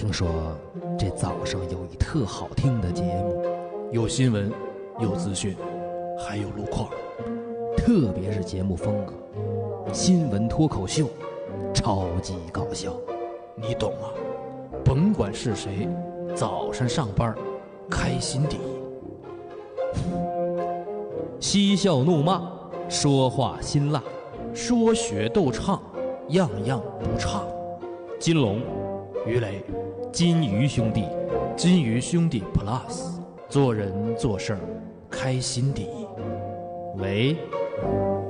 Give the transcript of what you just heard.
听说这早上有一特好听的节目， 有新闻，有资讯，还有路况， 特别是节目风格，新闻脱口秀，超级搞笑， 你懂啊？甭管是谁，早上上班开心第一。 嬉笑怒骂，说话辛辣， 说学逗唱，样样不差。 金龙、 于雷、 金鱼兄弟， 金鱼兄弟 Plus， 做人做事开心第一。 喂。